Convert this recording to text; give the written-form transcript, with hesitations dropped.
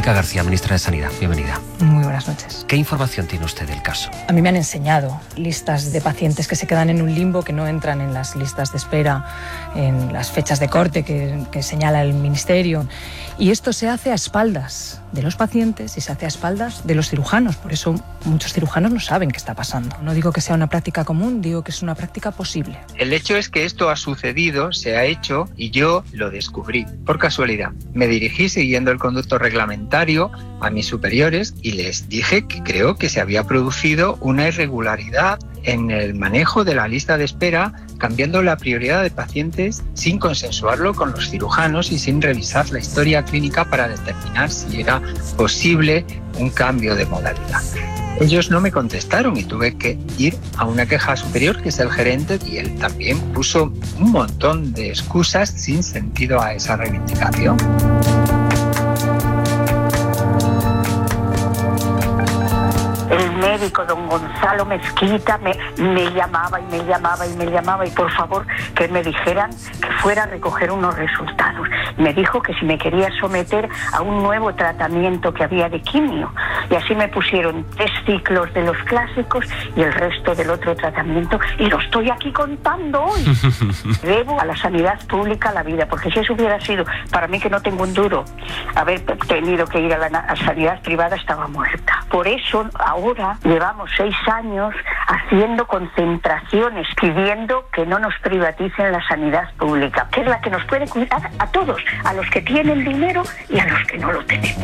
Mónica García, ministra de Sanidad, bienvenida. Muy buenas noches. ¿Qué información tiene usted del caso? A mí me han enseñado listas de pacientes que se quedan en un limbo, que no entran en las listas de espera, en las fechas de corte que señala el Ministerio. Y esto se hace a espaldas de los pacientes y se hace a espaldas de los cirujanos. Por eso muchos cirujanos no saben qué está pasando. No digo que sea una práctica común, digo que es una práctica posible. El hecho es que esto ha sucedido, se ha hecho y yo lo descubrí por casualidad. Me dirigí siguiendo el conducto reglamentario a mis superiores y les dije que creo que se había producido una irregularidad en el manejo de la lista de espera, cambiando la prioridad de pacientes sin consensuarlo con los cirujanos y sin revisar la historia clínica para determinar si era posible un cambio de modalidad. Ellos no me contestaron y tuve que ir a una queja superior, que es el gerente, y él también puso un montón de excusas sin sentido a esa reivindicación. El médico don Gonzalo Mezquita me llamaba y por favor que me dijeran que fuera a recoger unos resultados. Me dijo que si me quería someter a un nuevo tratamiento que había de quimio, y así me pusieron 3 ciclos de los clásicos y el resto del otro tratamiento, y lo estoy aquí contando hoy. Debo a la sanidad pública la vida, porque si eso hubiera sido para mí, que no tengo un duro, haber tenido que ir a la sanidad privada, estaba muerta. Por eso ahora llevamos 6 años haciendo concentraciones pidiendo que no nos privaticen la sanidad pública, que es la que nos puede cuidar a todos, a los que tienen dinero y a los que no lo tenemos.